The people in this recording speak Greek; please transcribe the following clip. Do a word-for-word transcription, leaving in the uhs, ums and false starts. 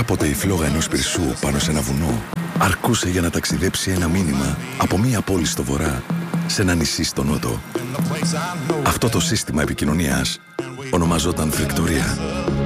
Κάποτε η φλόγα ενός πυρσού πάνω σε ένα βουνό αρκούσε για να ταξιδέψει ένα μήνυμα από μία πόλη στο βορρά σε ένα νησί στο νότο. Αυτό το σύστημα επικοινωνίας ονομαζόταν φρικτορία.